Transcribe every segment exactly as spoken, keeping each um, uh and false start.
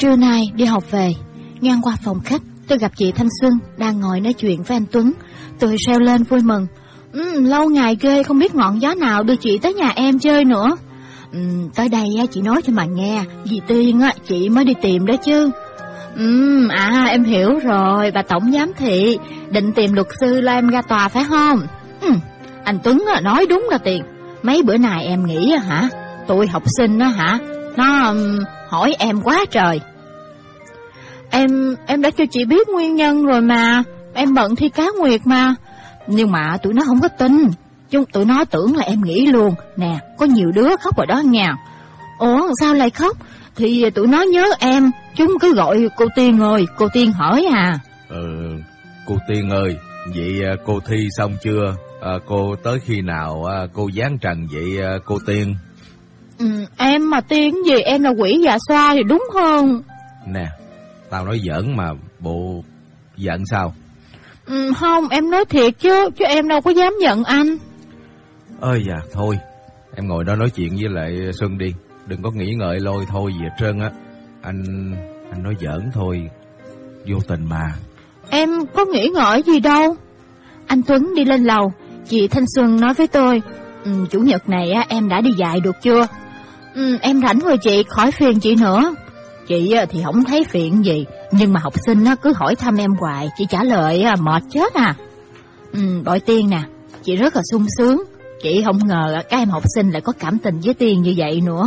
Trưa nay đi học về, ngang qua phòng khách, tôi gặp chị Thanh Xuân đang ngồi nói chuyện với anh Tuấn. Tôi reo lên vui mừng. Ừ, lâu ngày ghê, không biết ngọn gió nào đưa chị tới nhà em chơi nữa. Ừ, tới đây chị nói cho mà nghe, dì Tiên á, chị mới đi tìm đó chứ. Ừ, à em hiểu rồi, bà tổng giám thị định tìm luật sư lo em ra tòa phải không? Ừ, anh Tuấn nói đúng là Tiền. Mấy bữa nay em nghĩ hả, tụi học sinh á hả, nó um, hỏi em quá trời. Em em đã cho chị biết nguyên nhân rồi mà, em bận thi cá nguyệt mà. Nhưng mà tụi nó không có tin, chúng tụi nó tưởng là em nghĩ luôn. Nè, có nhiều đứa khóc rồi đó nha. Ủa sao lại khóc? Thì tụi nó nhớ em, chúng cứ gọi cô Tiên ơi, cô Tiên hỏi à. Ừ, cô Tiên ơi, vậy cô thi xong chưa? À, cô tới khi nào à, cô giáng trần vậy à, cô Tiên? Ừ, em mà Tiên gì, em là quỷ dạ xoa thì đúng hơn. Nè, tao nói giỡn mà bộ giận sao? Ừ, không, em nói thiệt chứ, chứ em đâu có dám giận anh. Ơi da, thôi, em ngồi đó nói chuyện với lại Xuân đi, đừng có nghĩ ngợi lôi thôi gì hết trơn á. Anh, anh nói giỡn thôi, vô tình mà. Em có nghĩ ngợi gì đâu. Anh Tuấn đi lên lầu, chị Thanh Xuân nói với tôi. Ừ, chủ nhật này á, em đã đi dạy được chưa? Ừ, em rảnh rồi chị, khỏi phiền chị nữa. Chị thì không thấy phiền gì, nhưng mà học sinh cứ hỏi thăm em hoài, chị trả lời mệt chết à. Ừ, Bội Tiên nè, chị rất là sung sướng. Chị không ngờ các em học sinh lại có cảm tình với Tiên như vậy nữa.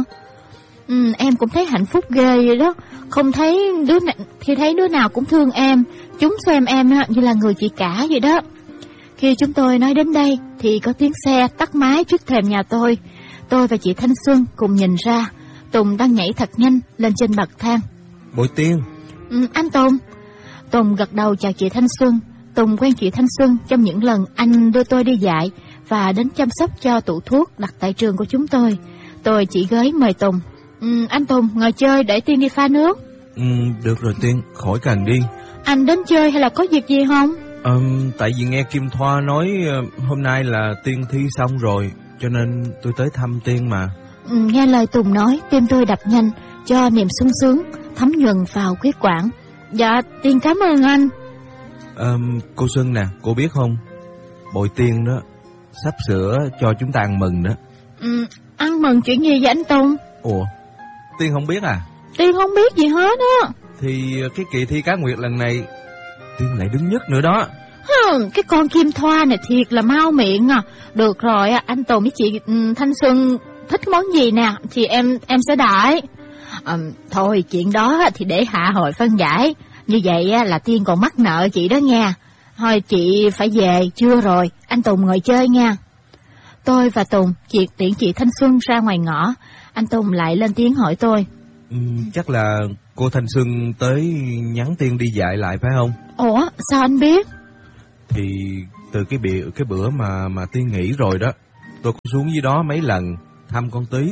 Ừ, em cũng thấy hạnh phúc ghê vậy đó. Không thấy đứa nào, khi thấy đứa nào cũng thương em, chúng xem em như là người chị cả vậy đó. Khi chúng tôi nói đến đây thì có tiếng xe tắt máy trước thềm nhà tôi. Tôi và chị Thanh Xuân cùng nhìn ra, Tùng đang nhảy thật nhanh lên trên bậc thang. Bội Tiên. Ừ, anh Tùng. Tùng gật đầu chào chị Thanh Xuân. Tùng quen chị Thanh Xuân trong những lần anh đưa tôi đi dạy và đến chăm sóc cho tủ thuốc đặt tại trường của chúng tôi. Tôi chỉ gới mời Tùng. Ừ, anh Tùng ngồi chơi để Tiên đi pha nước. Ừ, được rồi Tiên, khỏi cần đi. Anh đến chơi hay là có việc gì không? Ờ, tại vì nghe Kim Thoa nói hôm nay là Tiên thi xong rồi, cho nên tôi tới thăm Tiên mà. Ừ, nghe lời Tùng nói, tim tôi đập nhanh, cho niềm sung sướng thấm nhuần vào huyết quản. Dạ, Tiên cảm ơn anh. Ờ, cô Xuân nè, cô biết không, Bội Tiên đó sắp sửa cho chúng ta ăn mừng đó. Ừ, ăn mừng chuyện gì vậy anh Tùng? Ủa, Tiên không biết à? Tiên không biết gì hết á. Thì cái kỳ thi cá nguyệt lần này Tiên lại đứng nhất nữa đó. Hừ, cái con Kim Thoa này thiệt là mau miệng à. Được rồi, anh Tùng với chị Thanh Xuân thích món gì nè thì em em sẽ đãi. À, thôi chuyện đó thì để hạ hồi phân giải. Như vậy là Tiên còn mắc nợ chị đó nha. Thôi chị phải về trưa rồi, anh Tùng ngồi chơi nha. Tôi và Tùng chị tiễn chị Thanh Xuân ra ngoài ngõ. Anh Tùng lại lên tiếng hỏi tôi. Ừ, chắc là cô Thanh Xuân tới nhắn Tiên đi dạy lại phải không? Ủa sao anh biết? Thì từ cái bữa, cái bữa mà mà Tiên nghỉ rồi đó, tôi cũng xuống dưới đó mấy lần thăm con Tí.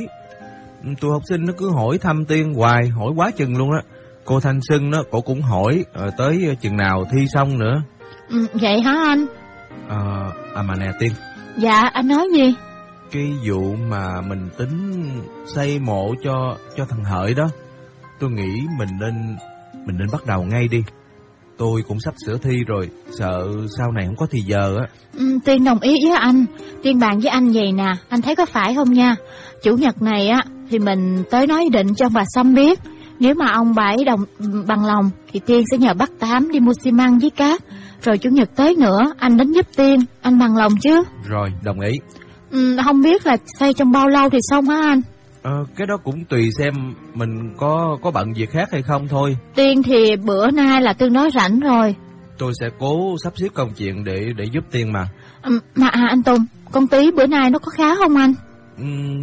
Tụi học sinh nó cứ hỏi thăm Tiên hoài, hỏi quá chừng luôn á. Cô Thanh Xuân đó, cổ cũng hỏi à, tới chừng nào thi xong nữa. Ừ, vậy hả anh? À, à mà nè Tiên. Dạ anh nói gì? Cái vụ mà mình tính xây mộ cho cho thằng Hợi đó, tôi nghĩ mình nên mình nên bắt đầu ngay đi. Tôi cũng sắp sửa thi rồi, sợ sau này không có thì giờ á. Ừ, Tiên đồng ý với anh. Tiên bàn với anh vậy nè, anh thấy có phải không nha? Chủ nhật này á thì mình tới nói định cho ông bà Sâm biết. Nếu mà ông bà ấy đồng bằng lòng thì Tiên sẽ nhờ bác Tám đi mua xi măng với cát. Rồi chủ nhật tới nữa anh đến giúp Tiên, anh bằng lòng chứ? Rồi, đồng ý. Ừ, không biết là xây trong bao lâu thì xong hả anh? Ờ, cái đó cũng tùy xem mình có có bận việc khác hay không thôi. Tiên thì bữa nay là tương đối rảnh rồi. Tôi sẽ cố sắp xếp công chuyện để để giúp Tiên mà. Ừ, mà à, anh Tùng, con Tí bữa nay nó có khá không anh? Ừ,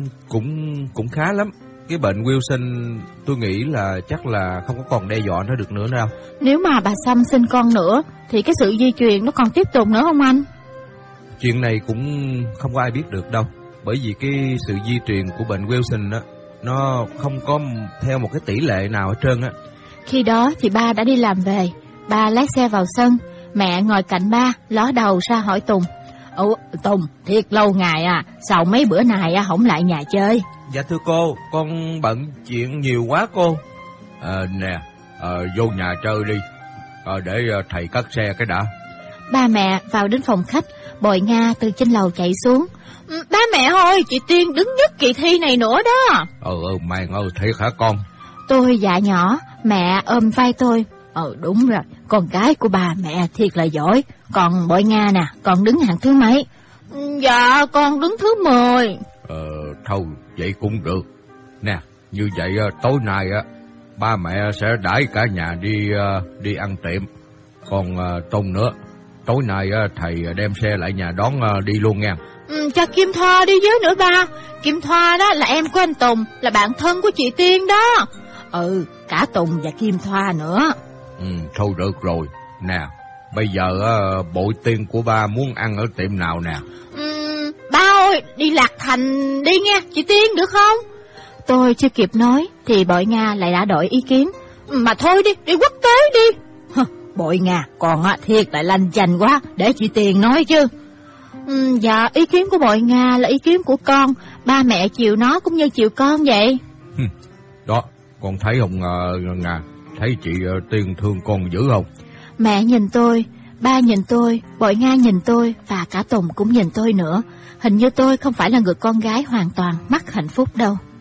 cũng cũng khá lắm. Cái bệnh Wilson tôi nghĩ là chắc là không có còn đe dọa nó được nữa đâu. Nếu mà bà Sâm sinh con nữa thì cái sự di truyền nó còn tiếp tục nữa không anh? Chuyện này cũng không có ai biết được đâu. Bởi vì cái sự di truyền của bệnh Wilson đó, nó không có theo một cái tỷ lệ nào hết trơn á. Khi đó thì ba đã đi làm về. Ba lái xe vào sân. Mẹ ngồi cạnh ba, ló đầu ra hỏi Tùng. Ủa Tùng, thiệt lâu ngày à, sao mấy bữa này à, không lại nhà chơi? Dạ thưa cô, con bận chuyện nhiều quá cô. À, nè, Ờ, vô nhà chơi đi, ờ, để thầy cất xe cái đã. Ba mẹ vào đến phòng khách, Bội Nga từ trên lầu chạy xuống. Ừ, ba mẹ ơi, chị Tiên đứng nhất kỳ thi này nữa đó. Ờ, ờ mày ơi, thiệt hả con? Tôi dạ nhỏ, mẹ ôm vai tôi. Ờ đúng rồi, con gái của bà mẹ thiệt là giỏi. Còn Bội Nga nè, con đứng hạng thứ mấy? Dạ, con đứng thứ mười. Ờ, thôi, vậy cũng được. Nè, như vậy tối nay á, ba mẹ sẽ đãi cả nhà đi đi ăn tiệm. Còn Tùng nữa, tối nay thầy đem xe lại nhà đón đi luôn nha. Ừ, cho Kim Thoa đi với nữa ba. Kim Thoa đó là em của anh Tùng, là bạn thân của chị Tiên đó. Ừ, cả Tùng và Kim Thoa nữa. Ừ, thôi được rồi. Nè, bây giờ Bội Tiên của ba muốn ăn ở tiệm nào nè? Ừ, ba ơi, đi Lạc Thành đi nha, chị Tiên được không? Tôi chưa kịp nói thì Bội Nga lại đã đổi ý kiến. Mà thôi đi, đi quốc tế đi. Hờ, Bội Nga, còn thiệt lại lanh chành quá, để chị Tiên nói chứ. Ừ, dạ, ý kiến của Bội Nga là ý kiến của con. Ba mẹ chiều nó cũng như chiều con vậy. Đó, con thấy không Nga, thấy chị Tiên thương con dữ không? Mẹ nhìn tôi, ba nhìn tôi, Bội Nga nhìn tôi và cả Tùng cũng nhìn tôi nữa. Hình như tôi không phải là người con gái hoàn toàn mắc hạnh phúc đâu.